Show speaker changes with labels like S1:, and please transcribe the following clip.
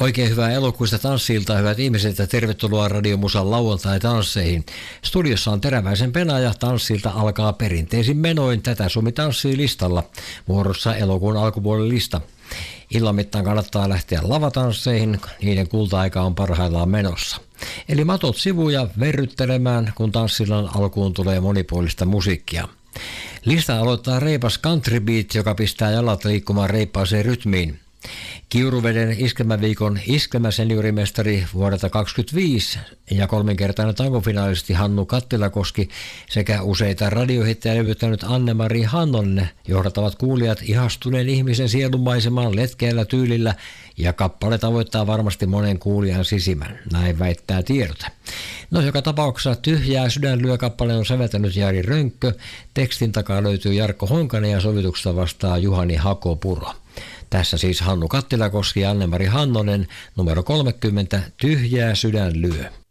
S1: Oikein hyvää elokuista tanssi-iltaa, hyvät ihmiset, ja tervetuloa Radio Musan lauantai-tansseihin. Studiossa on Teräväisen Pena ja tanssilta alkaa perinteisin menoin Tätä Suomi tanssii listalla. Vuorossa elokuun alkupuolen lista. Illan mittaan kannattaa lähteä lavatansseihin, niiden kulta-aika on parhaillaan menossa. Eli matot sivuja verryttelemään, kun tanssillan alkuun tulee monipuolista musiikkia. Lista aloittaa reipas country beat, joka pistää jalat liikkumaan reippaaseen rytmiin. Kiuruveden iskelmäviikon iskelmäseniorimestari vuodelta 2025 ja kolminkertainen tangofinalisti Hannu Kattilakoski sekä useita radiohittejä levyttänyt Anne-Mari Hannonen johdattavat kuulijat ihastuneen ihmisen sielunmaisemaan letkeällä tyylillä, ja kappale tavoittaa varmasti monen kuulijan sisimän, näin väittää tiedote. No, joka tapauksessa Tyhjää sydänlyö -kappale on säveltänyt Jari Rönkkö, tekstin takaa löytyy Jarkko Honkanen ja sovituksesta vastaa Juhani Hakopuro. Tässä siis Hannu Kattilakoski ja Anne-Mari Hannonen, numero 30, Tyhjää sydän lyö.